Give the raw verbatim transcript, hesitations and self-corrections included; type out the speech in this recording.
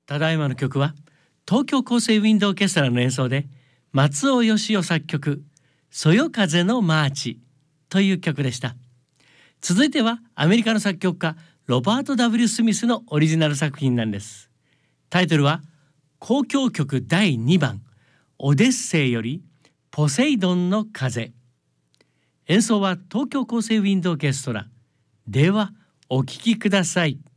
ただいまの曲は東京高生ウィンドオーケストラの演奏で松尾義雄作曲そよ風のマーチという曲でした。続いてはアメリカの作曲家ロバート ダブリュー スミスのオリジナル作品なんです。タイトルは交響曲だいにばんオデッセイよりポセイドンの風。演奏は東京高生ウィンドオーケストラ。ではお聴きください。